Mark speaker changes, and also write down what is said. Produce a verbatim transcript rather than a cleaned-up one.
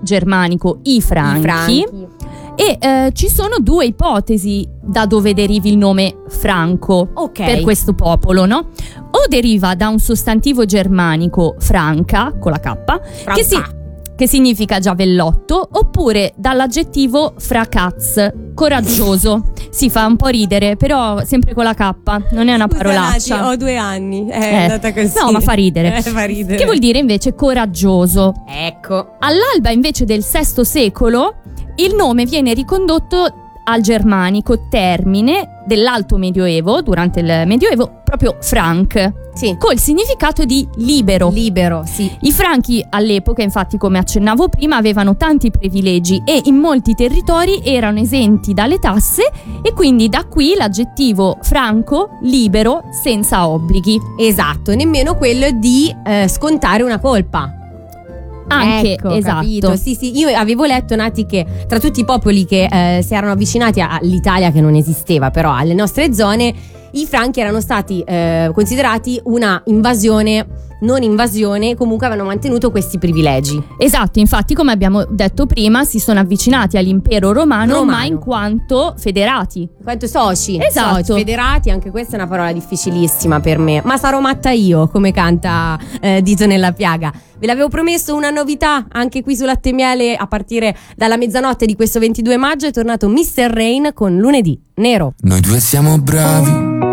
Speaker 1: germanico i Franchi,
Speaker 2: I Franchi.
Speaker 1: E eh, ci sono due ipotesi da dove derivi il nome Franco
Speaker 2: Ok.
Speaker 1: per questo popolo, no? O deriva da un sostantivo germanico franca, con la K, che, si, che significa giavellotto, oppure dall'aggettivo fracaz, coraggioso. Si fa un po' ridere, però sempre con la K, non è una
Speaker 2: Scusa,
Speaker 1: parolaccia.
Speaker 2: Nati, ho due anni, è
Speaker 1: Eh,
Speaker 2: andata così.
Speaker 1: No, ma fa ridere.
Speaker 2: Eh, fa ridere.
Speaker 1: Che vuol dire invece coraggioso.
Speaker 2: Ecco.
Speaker 1: All'alba invece del sesto secolo il nome viene ricondotto al germanico termine dell'alto medioevo, durante il medioevo, proprio franc,
Speaker 2: Sì.
Speaker 1: col significato di libero.
Speaker 2: Libero, sì.
Speaker 1: I franchi all'epoca, infatti, come accennavo prima, avevano tanti privilegi e in molti territori erano esenti dalle tasse, e quindi da qui l'aggettivo franco, libero, senza obblighi.
Speaker 2: Esatto, nemmeno quello di eh, scontare una colpa.
Speaker 1: Anche,
Speaker 2: ecco,
Speaker 1: esatto.
Speaker 2: capito. Sì, sì, io avevo letto, Nati, che tra tutti i popoli che eh, si erano avvicinati all'Italia, che non esisteva, però alle nostre zone, i Franchi erano stati eh, considerati una invasione, non invasione, comunque avevano mantenuto questi privilegi.
Speaker 1: Esatto, infatti, come abbiamo detto prima, si sono avvicinati all'impero romano,
Speaker 2: Romano.
Speaker 1: ma in quanto federati.
Speaker 2: In quanto soci,
Speaker 1: Esatto.
Speaker 2: soci, federati, anche questa è una parola difficilissima per me. Ma sarò matta io, come canta eh, Dito nella piaga. Ve l'avevo promesso, una novità anche qui su Latte e Miele. A partire dalla mezzanotte di questo ventidue maggio è tornato mister Rain con Lunedì Nero.
Speaker 3: Noi due siamo bravi